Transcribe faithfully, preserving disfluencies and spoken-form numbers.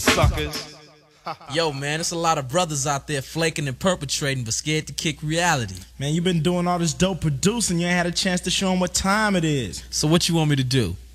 suckers. Yo, man, there's a lot of brothers out there flaking and perpetrating, but scared to kick reality. Man, you been doing all this dope producing. You ain't had a chance to show them what time it is. So what you want me to do?